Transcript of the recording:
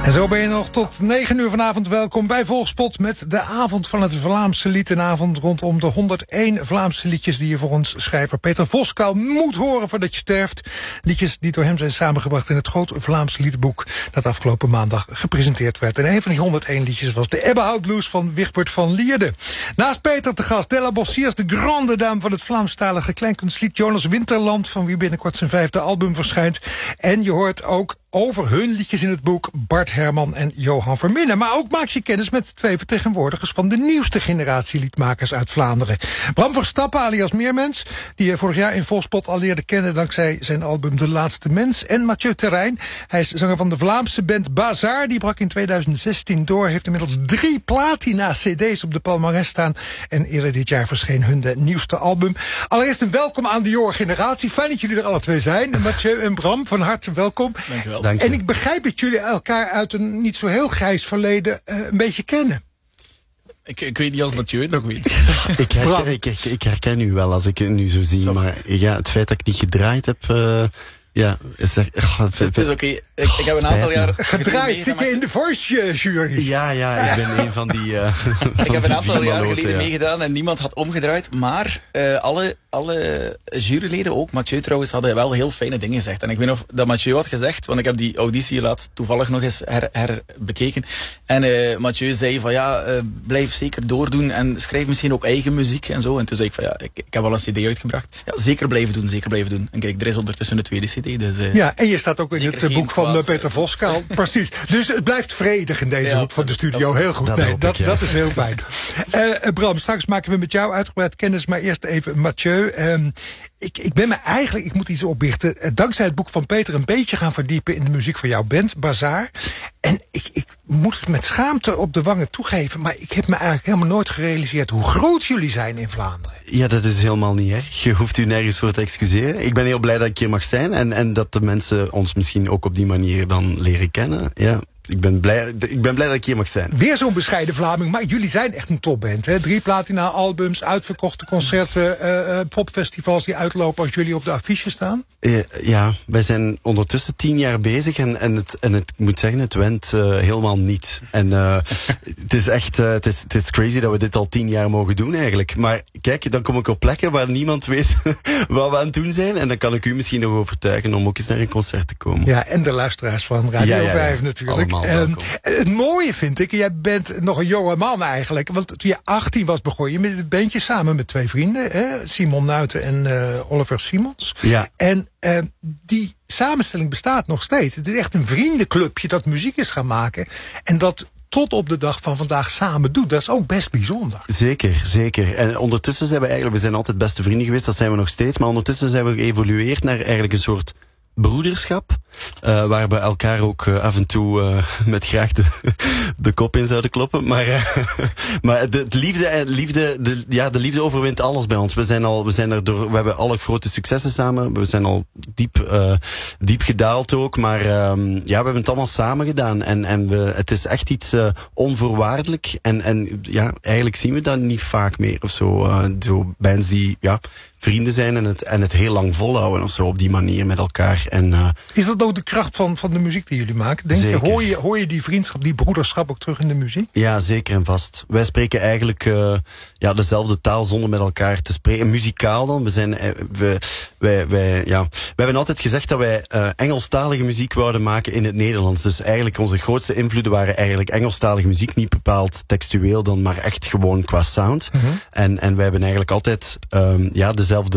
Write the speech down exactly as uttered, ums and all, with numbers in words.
En zo ben je nog tot negen uur vanavond welkom bij Volkspot met de avond van het Vlaamse lied. Een avond rondom de honderdéén Vlaamse liedjes die je voor ons schrijver Peter Voskuil moet horen voordat je sterft. Liedjes die door hem zijn samengebracht in het grote Vlaams liedboek dat afgelopen maandag gepresenteerd werd. En een van die honderdéén liedjes was de Ebbehout Blues van Wigbert van Lierde. Naast Peter te gast Della Bossiers, de grande dame van het Vlaamstalige kleinkunstlied, Jonas Winterland, van wie binnenkort zijn vijfde album verschijnt. En je hoort ook over hun liedjes in het boek Bart Herman en Johan Verminnen. Maar ook maak je kennis met twee vertegenwoordigers van de nieuwste generatie liedmakers uit Vlaanderen. Bram Verstappen alias Meermens, die je vorig jaar in Volkspot al leerde kennen dankzij zijn album De Laatste Mens. En Mathieu Terrein, hij is zanger van de Vlaamse band Bazaar. Die brak in tweeduizend zestien door, heeft inmiddels drie platina cd's op de palmarès staan. En eerder dit jaar verscheen hun de nieuwste album. Allereerst een welkom aan de jonge generatie. Fijn dat jullie er alle twee zijn. Mathieu en Bram, van harte welkom. Dankjewel. En ik begrijp dat jullie elkaar uit een niet zo heel grijs verleden uh, een beetje kennen. Ik, ik weet niet of Mathieu het nog weet. ik, herken, ik, ik, ik herken u wel als ik het nu zo zie. Toch? Maar ja, het feit dat ik niet gedraaid heb... Uh, ja, is er, oh, het, het is oké. Okay. Ik, ik heb een aantal jaar... Gedraaid, zit je in de Voice-jury? Ja, ja, ik ben een van die... Uh, ik heb een aantal jaar maloten, geleden ja. meegedaan en niemand had omgedraaid. Maar uh, alle, alle juryleden, ook Mathieu trouwens, hadden wel heel fijne dingen gezegd. En ik weet nog dat Mathieu had gezegd, want ik heb die auditie laatst toevallig nog eens her, herbekeken. En uh, Mathieu zei van ja, uh, blijf zeker doordoen en schrijf misschien ook eigen muziek en zo. En toen zei ik van ja, ik, ik heb al een cd uitgebracht. Ja, zeker blijven doen, zeker blijven doen. En kijk, er is ondertussen een tweede cd. Dus, uh, ja, en je staat ook in het boek van uh, Peter Voskuil. Precies. Dus het blijft vredig in deze ja, hoek van de studio. Heel goed. Dat, nee, dat, ik, ja. dat is heel fijn. uh, Bram, straks maken we met jou uitgebreid kennis. Maar eerst even Mathieu. Um, ik, ik ben me eigenlijk, ik moet iets opbiechten, uh, dankzij het boek van Peter een beetje gaan verdiepen in de muziek van jouw band, Bazaar. En ik, ik moet het met schaamte op de wangen toegeven, maar ik heb me eigenlijk helemaal nooit gerealiseerd hoe groot jullie zijn in Vlaanderen. Ja, dat is helemaal niet erg. Je hoeft u nergens voor te excuseren. Ik ben heel blij dat ik hier mag zijn en, en dat de mensen ons misschien ook op die manier dan leren kennen. Ja. Ik ben, blij, ik ben blij dat ik hier mag zijn. Weer zo'n bescheiden Vlaming, maar jullie zijn echt een topband. Hè? Drie platina-albums, uitverkochte concerten, uh, uh, popfestivals die uitlopen als jullie op de affiche staan. Uh, ja, wij zijn ondertussen tien jaar bezig en, en, het, en het, ik moet zeggen, het went uh, helemaal niet. En uh, het is echt, uh, het, is, het is crazy dat we dit al tien jaar mogen doen eigenlijk. Maar kijk, dan kom ik op plekken waar niemand weet wat we aan het doen zijn. En dan kan ik u misschien nog overtuigen om ook eens naar een concert te komen. Ja, en de luisteraars van Radio ja, ja, ja. vijf natuurlijk. Um, het mooie vind ik, jij bent nog een jonge man eigenlijk. Want toen je achttien was begon je met het bandje samen met twee vrienden. Hè? Simon Nuiten en uh, Oliver Simons. Ja. En uh, die samenstelling bestaat nog steeds. Het is echt een vriendenclubje dat muziek is gaan maken. En dat tot op de dag van vandaag samen doet. Dat is ook best bijzonder. Zeker, zeker. En ondertussen zijn we eigenlijk, we zijn altijd beste vrienden geweest, dat zijn we nog steeds. Maar ondertussen zijn we geëvolueerd naar eigenlijk een soort broederschap, uh, waar we elkaar ook uh, af en toe uh, met graag de, de kop in zouden kloppen. Maar, uh, maar de, de liefde, en liefde, de, ja, de liefde overwint alles bij ons. We zijn al, we zijn er door, we hebben alle grote successen samen. We zijn al diep, uh, diep gedaald ook. Maar um, ja, we hebben het allemaal samen gedaan. En, en we, het is echt iets uh, onvoorwaardelijk. En, en ja, eigenlijk zien we dat niet vaak meer of zo. Uh, zo bands die, ja, vrienden zijn en het, en het heel lang volhouden of zo op die manier met elkaar. En, uh, is dat ook de kracht van, van de muziek die jullie maken? Denk je, hoor je, hoor je die vriendschap, die broederschap ook terug in de muziek? Ja, zeker en vast. Wij spreken eigenlijk uh, ja, dezelfde taal zonder met elkaar te spreken. Muzikaal dan. We zijn, we, wij, wij, ja. we hebben altijd gezegd dat wij uh, Engelstalige muziek wouden maken in het Nederlands. Dus eigenlijk onze grootste invloeden waren eigenlijk Engelstalige muziek. Niet bepaald textueel dan, maar echt gewoon qua sound. Mm-hmm. En, en wij hebben eigenlijk altijd um, ja, dezelfde